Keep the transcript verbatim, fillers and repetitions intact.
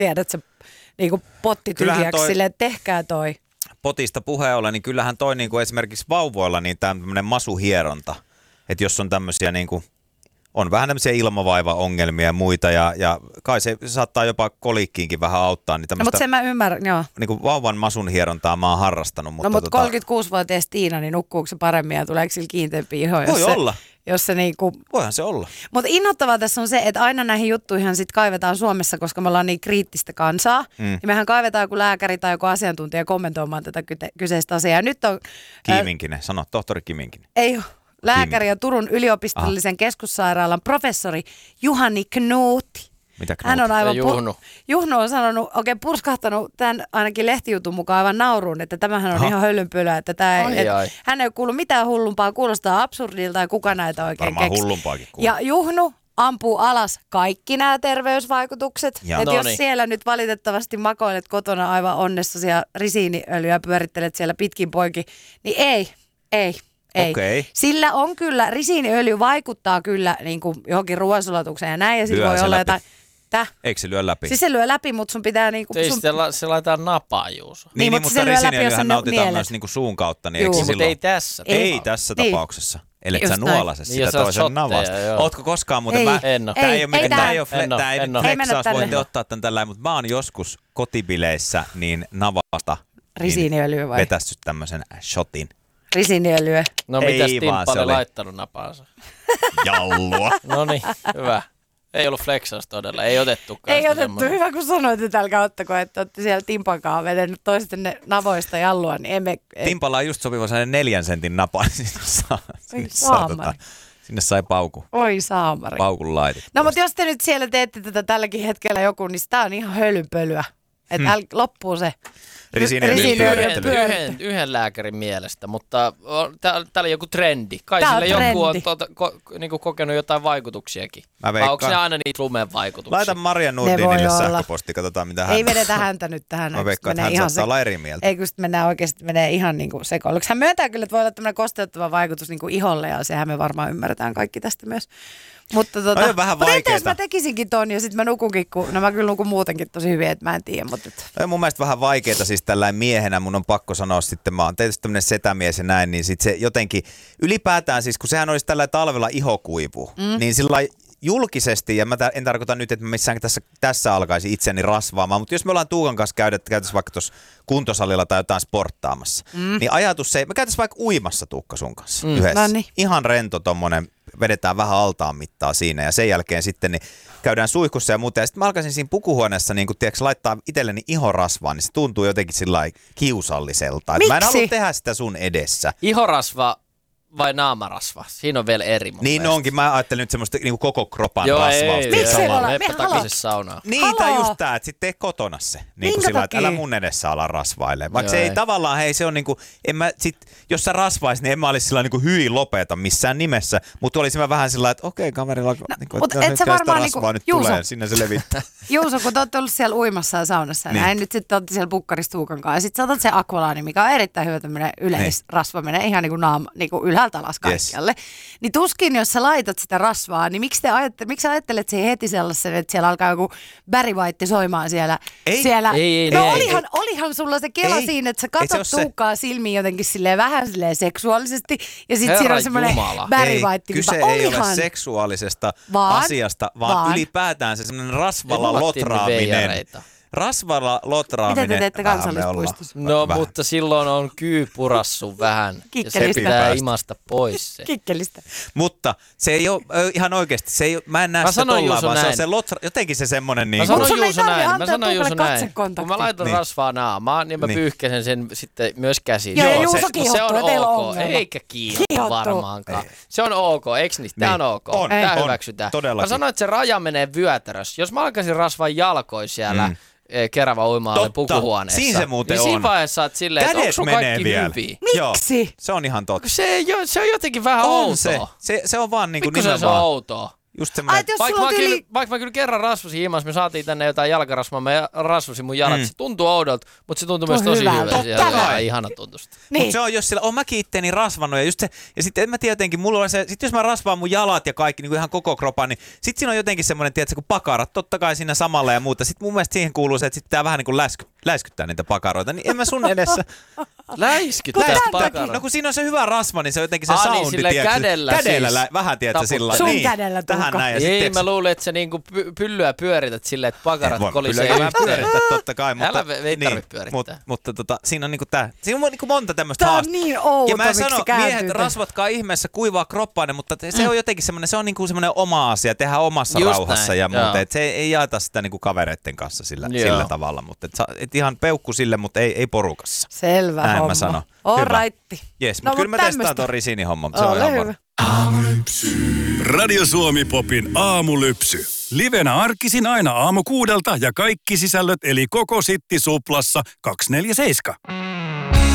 tiedätkö, niinku potti tyhjäksi toi... silleen, että tehkää toi. Potista puheen ollen, niin kyllähän toi niinku esimerkiksi vauvoilla niin tämmöinen masuhieronta, että jos on tämmöisiä niinku, on vähän tämmöisiä ilmavaivaongelmia ja muita ja, ja kai se saattaa jopa kolikkiinkin vähän auttaa. Niin no mutta sen mä ymmärrän, joo. Niinku vauvan masun hierontaa mä oon harrastanut. Mutta no mutta tota... kolmekymmentäkuusivuotias Tiina, niin nukkuuko se paremmin ja tuleeko sillä kiinteämpi iho? Voi olla. Se, jos se niinku... Voihan se olla. Mutta innoittavaa tässä on se, että aina näihin juttuihin sit kaivetaan Suomessa, koska me ollaan niin kriittistä kansaa. Mm. Ja mehän kaivetaan joku lääkäri tai joku asiantuntija kommentoimaan tätä kyseistä asiaa. Ja nyt on... Kiminkinen, ää... sano, tohtori Kiminkinen. Ei ole. Lääkäri ja Turun yliopistollisen Aha. keskussairaalan professori Juhani Knuutti. Mitä Knuutti? Hän on aivan Juhnu. Pu- Juhnu on sanonut, oikein purskahtanut tämän ainakin lehtijutun mukaan aivan nauruun, että tämähän on Aha. ihan hölynpölää, että tämä ei, et, hän ei ole kuullut mitään hullumpaa, kuulostaa absurdilta ja kuka näitä oikein Varmaan keksi. hullumpaakin kuuluu. Ja Juhnu ampuu alas kaikki nämä terveysvaikutukset. Että no jos niin. siellä nyt valitettavasti makoilet kotona aivan onnessasi ja risiiniöljyä pyörittelet siellä pitkin poikin, niin ei, ei. Ei. Okay. Sillä on kyllä, risiiniöljy vaikuttaa kyllä niin kuin johonkin ruoansulatukseen ja näin, ja sillä voi olla läpi. jotain... Täh? Eikö se lyö läpi? Siis se lyö läpi, mutta sun pitää niinku... Ei sun... se, la, se laitetaan napaa, Juuso. Niin, niin, mutta mutta risiiniöljyhän nautitaan nielet. myös niinku suun kautta, niin Juu. eikö Mutta silloin... ei tässä. Ei, ei tässä niin. tapauksessa. Ellet Just sä näin. nuolase Niin, sitä jos toisen on navasta. shotteja, joo. Ootko koskaan muuten... Ei. Mä... En oo. Tää Ei, ei ole ei mikään, tää ei tähän. ole fle... En oo, tää ei en oo. nyt Ei mennä flexaus, voitte tänne. ottaa tän tällä, mutta mä oon joskus kotibileissä niin navasta Risiiniöljyä vai? vetässyt tämmöisen shotin. Risiiniöljyä. No Ei mitäs vaan, Timppa se oli oli- laittanut napaansa? Jallua. No niin, hyvä. Ei ollut flexaus todella, ei otettukaan. Ei sitä otettu, semmoinen. hyvä kun sanoit, että älkää ottako, että olette siellä Timpankaan vetänyt toisten navoista jallua, niin emme... Timpalla on just sopiva sellainen neljän sentin napa, niin sinne, saa, sinne, saa, saamari. tota, sinne sai pauku, Oi saamari. paukun laitettua. No mutta jos te nyt siellä teette tätä tälläkin hetkellä joku, niin sitä on ihan hölynpölyä. Että Hmm. äl, loppuu se. Risiiniöljyn Risiiniöljy Yhden, pyörittely. yhden, yhden lääkärin mielestä, mutta täällä tää oli joku trendi. Kai Tää on sillä joku on trendi. tuota, ko, niinku kokenut jotain vaikutuksiakin. Mä Vai onko veikkaan. ne aina niitä lumen vaikutuksia? Laita Maria Ne Nurdinille voi olla. sähköposti, katsotaan mitä hän... Ei vedetä häntä nyt tähän. Mä veikkaan, että hän saattaa olla eri mieltä. Ei kun sit mennään oikeasti menee ihan niin kuin sekoiluksi. Hän myöntää kyllä, että voi olla tämmöinen kosteuttava vaikutus niin kuin iholle ja sehän me varmaan ymmärretään kaikki tästä myös. Mutta tota, Toi on vähän mutta entä jos vaikeeta. mä tekisinkin ton ja sit mä nukunkin, kun no mä kyllä nukun muutenkin tosi hyvin, että mä en tiedä. Mutta et. Toi on mun mielestä vähän vaikeeta siis tällainen miehenä, mun on pakko sanoa sitten, mä oon tietysti tämmönen setämies ja näin, niin sit se jotenkin, ylipäätään siis kun sehän olisi tällä talvella ihokuivu, mm. niin sillä julkisesti, ja mä en tarkoita nyt, että mä missään tässä, tässä alkaisi itseni rasvaamaan, mutta jos me ollaan Tuukan kanssa käydet, käytäisiin vaikka tuossa kuntosalilla tai jotain sporttaamassa, mm. niin ajatus se, me käytäisiin vaikka uimassa Tuukka sun kanssa mm. yhdessä. Noniin. Ihan rento tommonen, vedetään vähän altaan mittaa siinä ja sen jälkeen sitten niin käydään suihkussa ja muuta. Ja sitten mä alkaisin siinä pukuhuoneessa niin kun, tiedätkö, laittaa itselleni ihorasvaa, niin se tuntuu jotenkin sillä lailla kiusalliselta. Et mä en Miksi? halua tehdä sitä sun edessä. Ihorasva vai naamarasva? Siinä on vielä eri mun Niin mielestä. onkin, mä ajattelin nyt semmoista niin koko kropan Joo, rasvausta. ei, Miksi ei, ei olla? Leppä Me haloo. takaisin saunaan. Niin, tai Haloo. just tää, että sit tee kotona se. Niin Minkä kuin sillä, että älä takia? mun edessä ala rasvaile. Vaikka Joo, se ei, ei. tavallaan, hei se on niinku, en mä sit, jos sä rasvaisit, niin en mä olisi sillä niinku hyi lopeta missään nimessä. Mutta olisin mä vähän sillä että okei, kaverilla, no, niinku, mut että et sä nyt sitä varmaan rasvaa niinku- nyt Juuso. tulee, sinne se levittää. Juuso, kun te olette ollut siellä uimassa ja saunassa ja Niin. näin, nyt sitten olette siellä pukkarissa Tuukan kanssa ja sitten sä otat se aqualaani, mikä on erittäin hyvä tämmöinen yleisrasva, menee ihan niin kuin, naama, niin kuin ylhäältä alas kaikkialle. Niin tuskin, jos sä laitat sitä rasvaa, niin miksi, te ajattelet, miksi sä ajattelet siihen heti sellaisen, että siellä alkaa joku Barry White soimaan siellä? Ei. siellä. Ei, ei, no ei, olihan, olihan sulla se kela Ei. siinä, että sä Ei se katot oo se. Tuukkaa silmiin jotenkin silleen vähän silleen seksuaalisesti ja sitten siinä Herra on semmoinen Jumala. Barry Ei, White. kyse ei ole seksuaalisesta Vaan- asiasta, vaan, vaan- ylipäätään se semmoinen Me rasvalla luvattiin lotraaminen. veijareita. Rasvalla lotraaminen. Mitä te teette Vähän me kansallispuistossa? ollaan. No, Vähän. mutta silloin on kyy purassu vähän. Ja se Kikkelistä. pitää Päästä. imasta pois se. Kikkelistä. Mutta se ei ole ö, ihan oikeasti, se ei ole, mä en näe Mä sitä sanoin tollaan, Juuso vaan se on näin. se lotra, jotenkin se semmonen niin Mä kuin, sanoin sun ei Juuso tarvi näin, mä antaa sanoin Juuso Tuukalle näin. katsekontaktia. Kun mä laitoin Niin. rasvaa naamaan, niin mä Niin. pyyhkäsen sen sitten myös käsiin. Joo, ja Joo, Juuso se- se on kiihottuu, ja teillä on ok, ongelma. eikä kiihottu Kiihottuu. varmaankaan. Se on ok, eiks niin? Tää Niin. on ok, On, tää on, hyväksytään. todellakin. Mä sanoin, että se raja menee vyötärös. Jos mä alkaisin rasvaa jalkoja siellä Mm. eh, Kerava uimaalle Totta. pukuhuoneessa, Siinä se muuten niin on. siinä vaiheessa oot silleen, että onko kädet sun menee kaikki vielä. hyviä? Joo, Miksi? se on ihan totta. Se, ei oo- se on jotenkin vähän On outoa. se. se. Se on vaan niinku Pikkusen se on nimenomaan. outoa. Just semmoinen, Ai, Vaikka mä, tyyli... kyllä, vaikka mä kyllä kerran rasvasin himas, me saatiin tänne jotain jalkarasvaa, mä rasvasin mun jalat. Mm. Se tuntuu oudolta, mutta se tuntuu myös tosi hyvältä. Ja ihana tuntusta. Niin. Mutta se on, jos sillä on mäkin itteeni rasvannut ja just se, ja sitten en mä tiedä jotenkin, mulla on se, sit jos mä rasvaan mun jalat ja kaikki, niin kuin ihan koko kropan, niin sit siinä on jotenkin semmoinen, tiedätkö, kun pakarat, totta kai siinä samalla ja muuta. Sitten mun mielestä siihen kuuluu se, että sit pitää vähän niin kuin läsky, läiskyttää niitä pakaroita, niin en mä sun edessä. Läiskyttää pakaroita? No kun siinä on se hyvä rasva, niin se on jotenkin se ah, soundi, niin, tiedätkö? kädellä, kädellä siis. lä- vähän, tiedätkö, sillä sun niin, kädellä, tähän näin. Ja Ei, mä luulen, että sä niinku py- pyllyä pyörität silleen, että pakarat kolisee yhteen. Pyörittää totta kai, mutta, Älä ei tarvitse niin, pyörittää. Mutta, mutta tota, siinä on niinku tää, siinä on niinku monta tämmöistä Tää on haastetta. niin outo, ja mä en sano, miehet tämän? rasvatkaa ihmeessä kuivaa kroppaanne, mutta se on jotenkin semmoinen, se on niinku semmoinen oma asia, tehdä omassa Just rauhassa näin, ja muuta. joo. Et se ei, ei jaeta sitä niinku kavereitten kanssa sillä, Joo. sillä tavalla, mutta et, et ihan peukku sille, mutta ei, ei porukassa. Selvä Näin homma. mä sanon. All Hyvä. right. Jes, No, mutta kyllä mä mut testaan tämmöstä. ton risiinihomman, se on Ole ihan hyvä. varma. Radio Suomi Popin aamulypsy. Livenä arkisin aina aamu kuudelta ja kaikki sisällöt eli koko Sitti Suplassa kaksikymmentäneljä seitsemän.